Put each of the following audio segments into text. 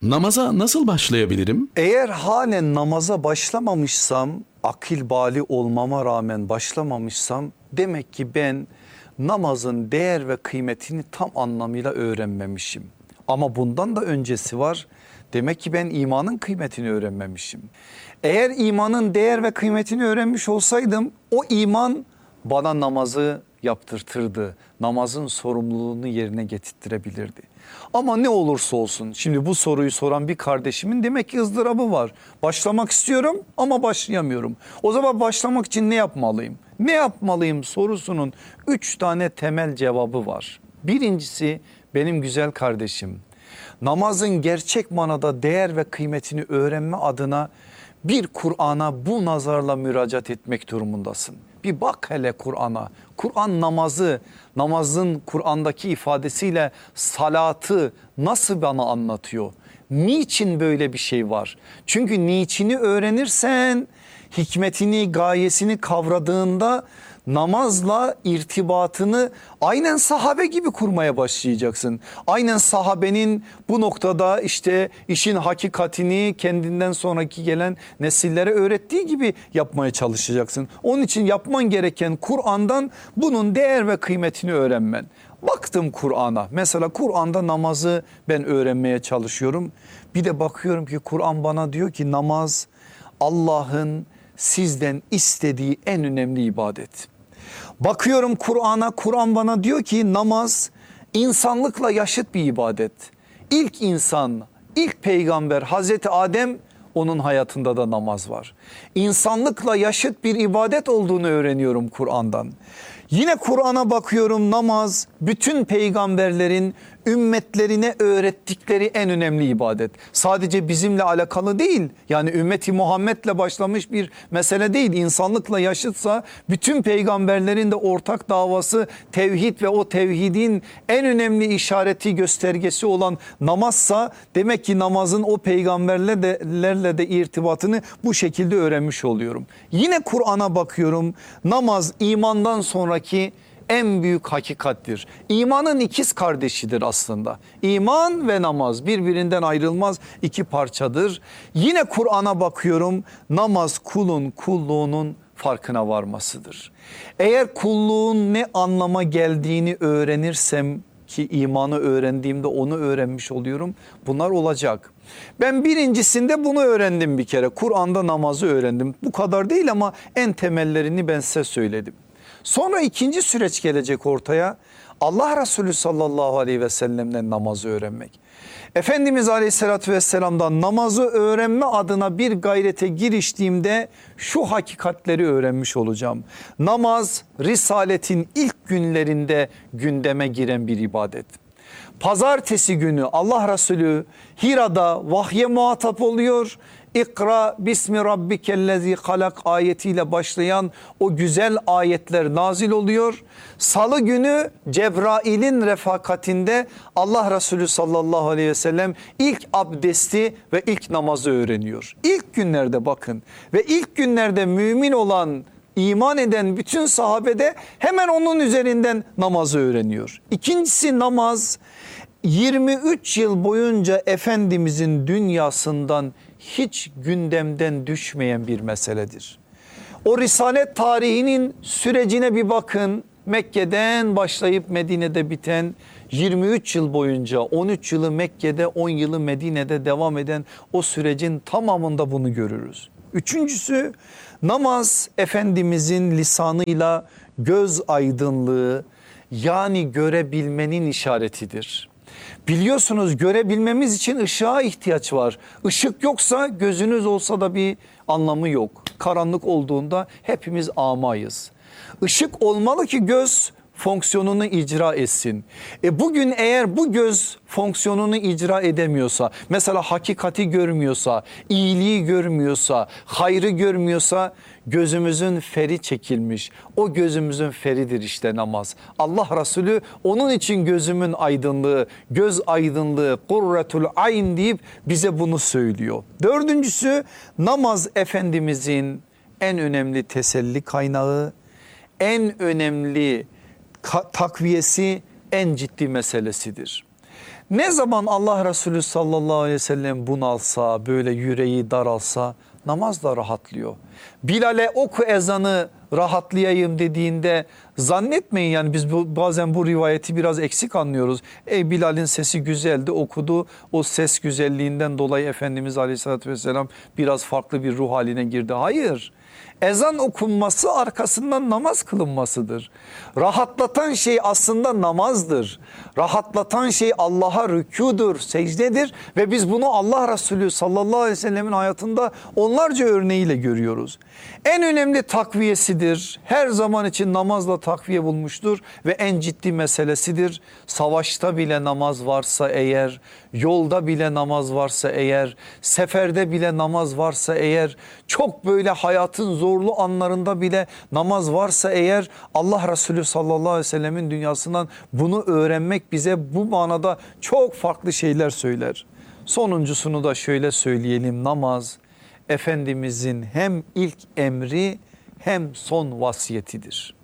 Namaza nasıl başlayabilirim? Eğer halen namaza başlamamışsam, akil bali olmama rağmen başlamamışsam, demek ki ben namazın değer ve kıymetini tam anlamıyla öğrenmemişim. Ama bundan da öncesi var. Demek ki ben imanın kıymetini öğrenmemişim. Eğer imanın değer ve kıymetini öğrenmiş olsaydım, o iman bana namazı yaptırtırdı. Namazın sorumluluğunu yerine getirtirebilirdi. Ama ne olursa olsun, şimdi bu soruyu soran bir kardeşimin demek ki ızdırabı var. Başlamak istiyorum ama başlayamıyorum. O zaman başlamak için ne yapmalıyım? Ne yapmalıyım sorusunun 3 tane temel cevabı var. Birincisi, benim güzel kardeşim, namazın gerçek manada değer ve kıymetini öğrenme adına bir Kur'an'a bu nazarla müracaat etmek durumundasın. Bir bak hele Kur'an'a. Kur'an namazın Kur'an'daki ifadesiyle salatı nasıl bana anlatıyor? Niçin böyle bir şey var? Çünkü niçini öğrenirsen, hikmetini, gayesini kavradığında namazla irtibatını aynen sahabe gibi kurmaya başlayacaksın. Aynen sahabenin bu noktada işte işin hakikatini kendinden sonraki gelen nesillere öğrettiği gibi yapmaya çalışacaksın. Onun için yapman gereken Kur'an'dan bunun değer ve kıymetini öğrenmen. Baktım Kur'an'a, mesela Kur'an'da namazı ben öğrenmeye çalışıyorum. Bir de bakıyorum ki Kur'an bana diyor ki namaz Allah'ın sizden istediği en önemli ibadet. Bakıyorum Kur'an'a, Kur'an bana diyor ki namaz insanlıkla yaşıt bir ibadet. İlk insan, ilk peygamber Hazreti Adem, onun hayatında da namaz var. İnsanlıkla yaşıt bir ibadet olduğunu öğreniyorum Kur'an'dan. Yine Kur'an'a bakıyorum, namaz bütün peygamberlerin ümmetlerine öğrettikleri en önemli ibadet. Sadece bizimle alakalı değil, yani ümmeti Muhammed'le başlamış bir mesele değil. İnsanlıkla yaşıtsa bütün peygamberlerin de ortak davası tevhid ve o tevhidin en önemli işareti, göstergesi olan namazsa, demek ki namazın o peygamberlerle de irtibatını bu şekilde öğrenmiş oluyorum. Yine Kur'an'a bakıyorum, namaz imandan sonraki en büyük hakikattir. İmanın ikiz kardeşidir aslında. İman ve namaz birbirinden ayrılmaz iki parçadır. Yine Kur'an'a bakıyorum, namaz kulun kulluğunun farkına varmasıdır. Eğer kulluğun ne anlama geldiğini öğrenirsem, ki imanı öğrendiğimde onu öğrenmiş oluyorum, bunlar olacak. Ben birincisinde bunu öğrendim bir kere. Kur'an'da namazı öğrendim. Bu kadar değil ama en temellerini ben size söyledim. Sonra ikinci süreç gelecek ortaya. Allah Resulü sallallahu aleyhi ve sellem'den namazı öğrenmek. Efendimiz aleyhissalatü vesselam'dan namazı öğrenme adına bir gayrete giriştiğimde şu hakikatleri öğrenmiş olacağım. Namaz Risaletin ilk günlerinde gündeme giren bir ibadet. Pazartesi günü Allah Resulü Hira'da vahye muhatap oluyor. İkra bismi rabbikellezi halak ayetiyle başlayan o güzel ayetler nazil oluyor. Salı günü Cebrail'in refakatinde Allah Resulü sallallahu aleyhi ve sellem ilk abdesti ve ilk namazı öğreniyor. İlk günlerde bakın, ve ilk günlerde mümin olan, İman eden bütün sahabede hemen onun üzerinden namazı öğreniyor. İkincisi, namaz 23 yıl boyunca Efendimizin dünyasından hiç gündemden düşmeyen bir meseledir. O Risalet tarihinin sürecine bir bakın. Mekke'den başlayıp Medine'de biten 23 yıl boyunca 13 yılı Mekke'de, 10 yılı Medine'de devam eden o sürecin tamamında bunu görürüz. Üçüncüsü, namaz Efendimizin lisanıyla göz aydınlığı, yani görebilmenin işaretidir. Biliyorsunuz, görebilmemiz için ışığa ihtiyaç var. Işık yoksa gözünüz olsa da bir anlamı yok. Karanlık olduğunda hepimiz amayız. Işık olmalı ki göz fonksiyonunu icra etsin. Bugün eğer bu göz fonksiyonunu icra edemiyorsa, mesela hakikati görmüyorsa, iyiliği görmüyorsa, hayrı görmüyorsa, gözümüzün feri çekilmiş. O gözümüzün feridir işte namaz. Allah Resulü onun için gözümün aydınlığı, göz aydınlığı, kurretul ayn deyip bize bunu söylüyor. Dördüncüsü, namaz Efendimizin en önemli teselli kaynağı, en önemli takviyesi, en ciddi meselesidir. Ne zaman Allah Resulü sallallahu aleyhi ve sellem bunalsa, böyle yüreği daralsa namaz da rahatlıyor. Bilal'e oku ezanı rahatlayayım dediğinde zannetmeyin, yani biz bazen bu rivayeti biraz eksik anlıyoruz. Bilal'in sesi güzeldi, okudu, o ses güzelliğinden dolayı Efendimiz aleyhissalatü vesselam biraz farklı bir ruh haline girdi. Hayır, ezan okunması arkasından namaz kılınmasıdır. Rahatlatan şey aslında namazdır. Rahatlatan şey Allah'a rükûdur, secdedir ve biz bunu Allah Resulü sallallahu aleyhi ve sellemin hayatında onlarca örneğiyle görüyoruz. En önemli takviyesidir. Her zaman için namazla takviye bulmuştur ve en ciddi meselesidir. Savaşta bile namaz varsa eğer, yolda bile namaz varsa eğer, seferde bile namaz varsa eğer, çok böyle hayatın zorlu anlarında bile namaz varsa eğer, Allah Resulü sallallahu aleyhi ve sellemin dünyasından bunu öğrenmek bize bu manada çok farklı şeyler söyler. Sonuncusunu da şöyle söyleyelim: namaz Efendimizin hem ilk emri hem son vasiyetidir.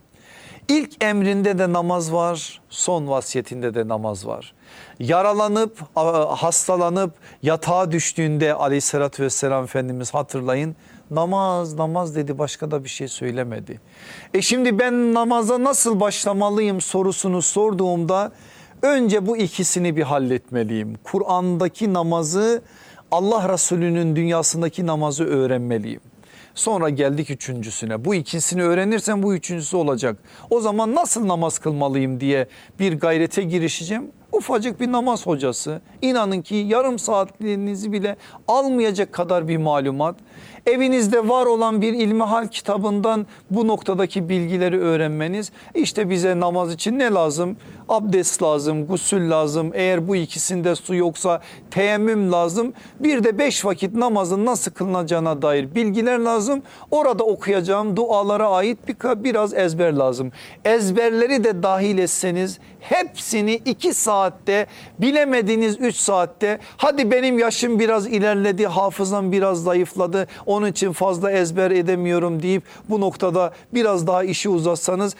İlk emrinde de namaz var, son vasiyetinde de namaz var. Yaralanıp, hastalanıp yatağa düştüğünde aleyhissalatü vesselam Efendimiz, hatırlayın, namaz namaz dedi, başka da bir şey söylemedi. Şimdi ben namaza nasıl başlamalıyım sorusunu sorduğumda önce bu ikisini bir halletmeliyim. Kur'an'daki namazı, Allah Resulü'nün dünyasındaki namazı öğrenmeliyim. Sonra geldik üçüncüsüne. Bu ikisini öğrenirsem bu üçüncüsü olacak. O zaman nasıl namaz kılmalıyım diye bir gayrete girişeceğim. Ufacık bir namaz hocası, inanın ki yarım saatliğinizi bile almayacak kadar bir malumat. Evinizde var olan bir ilmihal kitabından bu noktadaki bilgileri öğrenmeniz. İşte bize namaz için ne lazım? Abdest lazım, gusül lazım. Eğer bu ikisinde su yoksa teyemmüm lazım. Bir de 5 vakit namazın nasıl kılınacağına dair bilgiler lazım. Orada okuyacağım dualara ait biraz ezber lazım. Ezberleri de dahil etseniz hepsini 2 saatte, bilemediğiniz 3 saatte, hadi benim yaşım biraz ilerledi, hafızam biraz zayıfladı, onun için fazla ezber edemiyorum deyip bu noktada biraz daha işi uzatsanız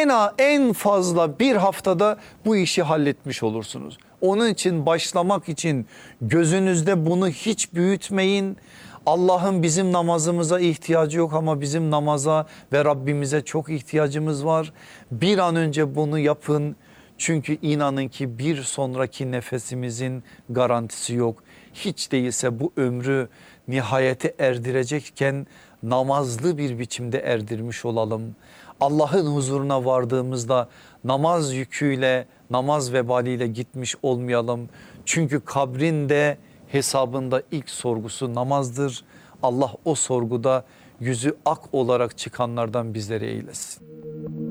en fazla bir haftada bu işi halletmiş olursunuz. Onun için başlamak için gözünüzde bunu hiç büyütmeyin. Allah'ın bizim namazımıza ihtiyacı yok ama bizim namaza ve Rabbimize çok ihtiyacımız var. Bir an önce bunu yapın. Çünkü inanın ki bir sonraki nefesimizin garantisi yok. Hiç değilse bu ömrü nihayete erdirecekken namazlı bir biçimde erdirmiş olalım. Allah'ın huzuruna vardığımızda namaz yüküyle, namaz vebaliyle gitmiş olmayalım. Çünkü kabrin de hesabında ilk sorgusu namazdır. Allah o sorguda yüzü ak olarak çıkanlardan bizleri eylesin.